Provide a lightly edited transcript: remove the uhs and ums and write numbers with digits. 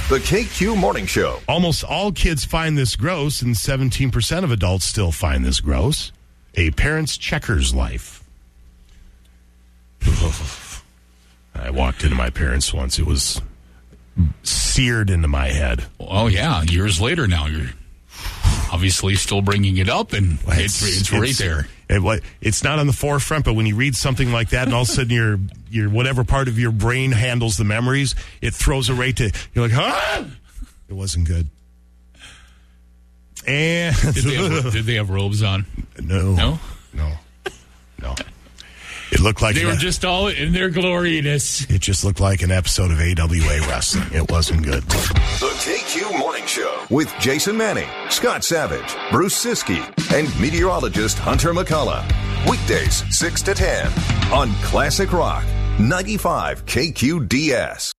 The KQ Morning Show. Almost all kids find this gross, and 17% of adults still find this gross. A parent's checkers life. I walked into my parents once. It was seared into my head. Oh, yeah. Years later now, you're obviously still bringing it up, and it's right there. It's not on the forefront, but when you read something like that, and all of a sudden your whatever part of your brain handles the memories, it throws it right to, you're like, huh? It wasn't good. And did they have robes on? No. It looked like they were just all in their gloriness. It just looked like an episode of AWA Wrestling. It wasn't good. The KQ Morning Show with Jason Manning, Scott Savage, Bruce Siskey, and meteorologist Hunter McCullough. Weekdays 6 to 10 on Classic Rock 95 KQDS.